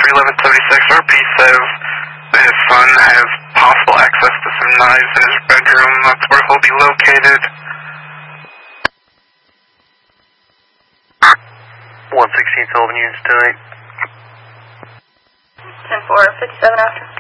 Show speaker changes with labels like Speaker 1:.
Speaker 1: 1176 RP says that his son has possible access to some knives in his bedroom. That's where he'll be located.
Speaker 2: 116 Sullivan units tonight.
Speaker 3: 10-4, 57 after.